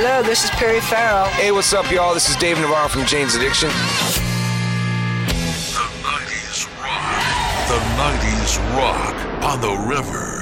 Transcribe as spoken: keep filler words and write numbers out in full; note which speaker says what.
Speaker 1: Hello, this is Perry Farrell.
Speaker 2: Hey, what's up, y'all? This is Dave Navarro from Jane's Addiction.
Speaker 3: The nineties rock. The nineties rock on the river.